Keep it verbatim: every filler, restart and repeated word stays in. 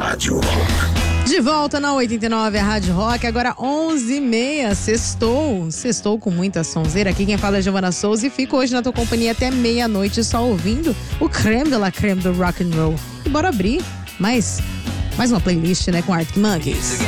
Rádio Rock. De volta na oitenta e nove, a Rádio Rock, agora onze e meia, sextou, sextou com muita sonzeira. Aqui quem fala é Giovana Souza e fico hoje na tua companhia até meia-noite só ouvindo o creme de la creme do rock and roll. E bora abrir mais, mais uma playlist, né, com Arctic Monkeys.